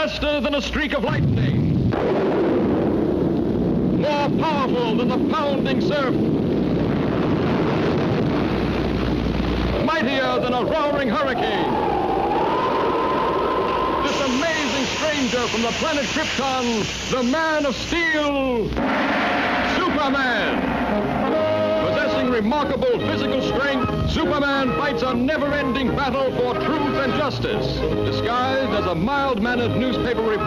Faster than a streak of lightning. More powerful than the pounding surf. Mightier than a roaring hurricane. This amazing stranger from the planet Krypton, the Man of Steel, Superman. Possessing remarkable physical strength, Superman fights a never-ending battle for truth and justice. Disguised as a mild-mannered newspaper reporter,